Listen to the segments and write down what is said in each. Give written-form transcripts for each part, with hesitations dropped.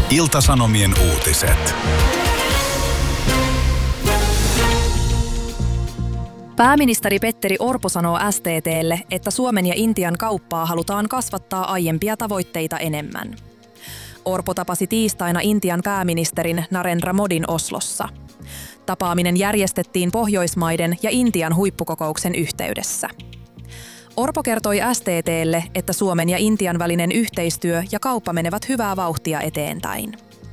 Ilta-Sanomien uutiset. Pääministeri Petteri Orpo sanoo STT:lle, että Suomen ja Intian kauppaa halutaan kasvattaa aiempia tavoitteita enemmän. Orpo tapasi tiistaina Intian pääministerin Narendra Modin Oslossa. Tapaaminen järjestettiin Pohjoismaiden ja Intian huippukokouksen yhteydessä. Orpo kertoi STT:lle, että Suomen ja Intian välinen yhteistyö ja kauppa menevät hyvää vauhtia eteenpäin.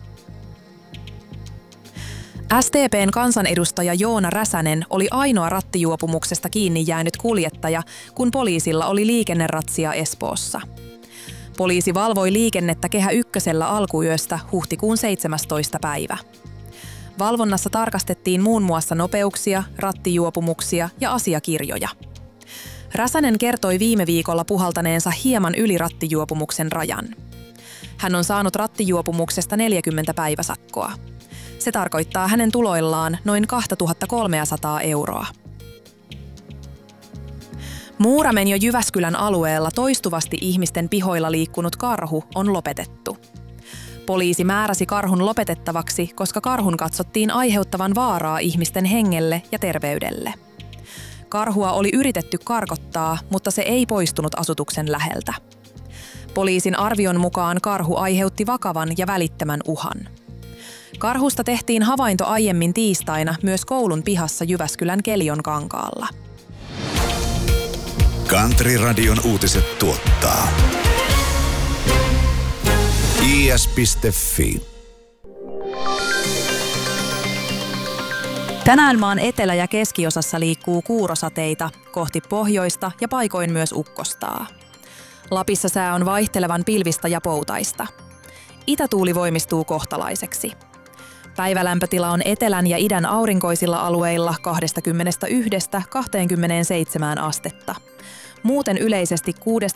SDP:n kansanedustaja Joona Räsänen oli ainoa rattijuopumuksesta kiinni jäänyt kuljettaja, kun poliisilla oli liikenneratsia Espoossa. Poliisi valvoi liikennettä Kehä Ykkösellä alkuyöstä huhtikuun 17. päivä. Valvonnassa tarkastettiin muun muassa nopeuksia, rattijuopumuksia ja asiakirjoja. Räsänen kertoi viime viikolla puhaltaneensa hieman yli rattijuopumuksen rajan. Hän on saanut rattijuopumuksesta 40 päiväsakkoa. Se tarkoittaa hänen tuloillaan noin 2300 euroa. Muuramen ja Jyväskylän alueella toistuvasti ihmisten pihoilla liikkunut karhu on lopetettu. Poliisi määräsi karhun lopetettavaksi, koska karhun katsottiin aiheuttavan vaaraa ihmisten hengelle ja terveydelle. Karhua oli yritetty karkottaa, mutta se ei poistunut asutuksen läheltä. Poliisin arvion mukaan karhu aiheutti vakavan ja välittömän uhan. Karhusta tehtiin havainto aiemmin tiistaina myös koulun pihassa Jyväskylän Keljonkankaalla. Country-radion uutiset tuottaa is.fi. Tänään maan etelä- ja keskiosassa liikkuu kuurosateita kohti pohjoista ja paikoin myös ukkostaa. Lapissa sää on vaihtelevan pilvistä ja poutaista. Itätuuli voimistuu kohtalaiseksi. Päivälämpötila on etelän ja idän aurinkoisilla alueilla 21–27 astetta. Muuten yleisesti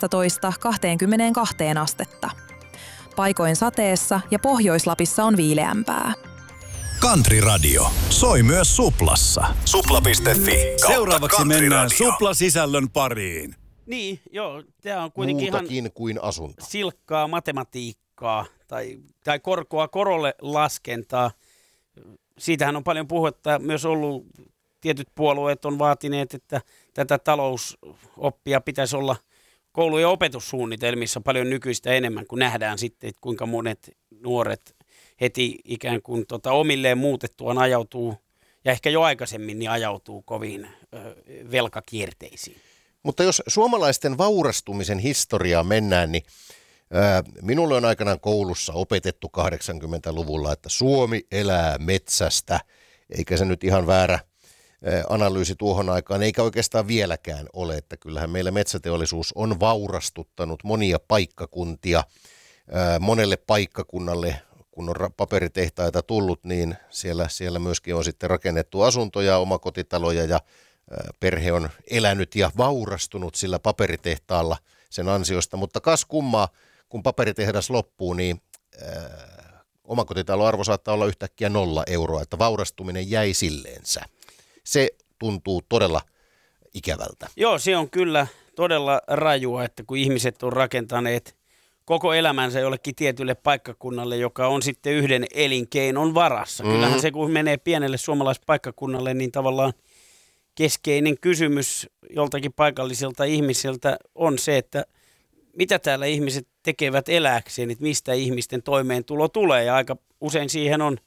16–22 astetta. Paikoin sateessa ja Pohjois-Lapissa on viileämpää. Country-radio soi myös Suplassa. Supla.fi. Seuraavaksi mennään Supla-sisällön pariin. Niin, joo. Tämä on kuitenkin muutakin ihan kuin asunto. Silkkaa matematiikkaa tai korkoa korolle laskentaa. Siitähän on paljon puhetta. Myös ollut tietyt puolueet on vaatineet, että tätä talousoppia pitäisi olla koulu- ja opetussuunnitelmissa paljon nykyistä enemmän, kun nähdään sitten, että kuinka monet nuoret heti ikään kuin omilleen muutettuaan ajautuu, ja ehkä jo aikaisemmin niin ajautuu koviin velkakierteisiin. Mutta jos suomalaisten vaurastumisen historiaa mennään, niin minulle on aikanaan koulussa opetettu 80-luvulla, että Suomi elää metsästä, eikä se nyt ihan väärä analyysi tuohon aikaan, eikä oikeastaan vieläkään ole, että kyllähän meillä metsäteollisuus on vaurastuttanut monia paikkakuntia. Monelle paikkakunnalle, kun on paperitehtaita tullut, niin siellä myöskin on sitten rakennettu asuntoja, omakotitaloja ja perhe on elänyt ja vaurastunut sillä paperitehtaalla sen ansiosta, mutta kas kummaa, kun paperitehdas loppuu, niin omakotitaloarvo saattaa olla yhtäkkiä 0 euroa, että vaurastuminen jäi silleensä. Se tuntuu todella ikävältä. Joo, se on kyllä todella rajua, että kun ihmiset on rakentaneet koko elämänsä jollekin tietylle paikkakunnalle, joka on sitten yhden elinkeinon varassa. Kyllähän se, kun menee pienelle suomalaispaikkakunnalle, niin tavallaan keskeinen kysymys joltakin paikalliselta ihmiseltä on se, että mitä täällä ihmiset tekevät elääkseen, että mistä ihmisten toimeentulo tulee. Ja aika usein siihen on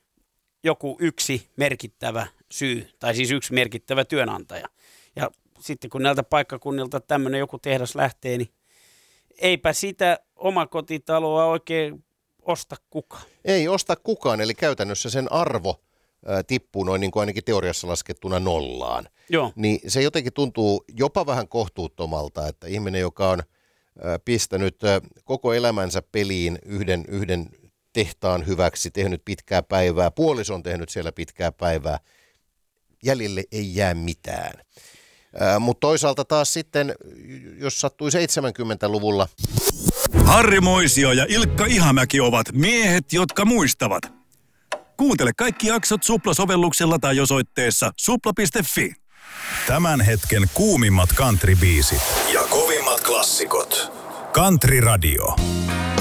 joku yksi merkittävä syy, tai siis yksi merkittävä työnantaja. Ja sitten kun näiltä paikkakunnilta tämmöinen joku tehdas lähtee, niin eipä sitä omakotitaloa oikein osta kukaan. Ei osta kukaan, eli käytännössä sen arvo tippuu noin niin kuin ainakin teoriassa laskettuna 0. Joo. Niin se jotenkin tuntuu jopa vähän kohtuuttomalta, että ihminen, joka on pistänyt koko elämänsä peliin yhden tehtaan hyväksi, tehnyt pitkää päivää, puoliso on tehnyt siellä pitkää päivää, jäljelle ei jää mitään. Mutta toisaalta taas sitten, jos sattui 70-luvulla. Harri Moisio ja Ilkka Ihamäki ovat miehet, jotka muistavat. Kuuntele kaikki jaksot Supla-sovelluksella tai osoitteessa supla.fi. Tämän hetken kuumimmat country-biisit ja kovimmat klassikot. Country-radio.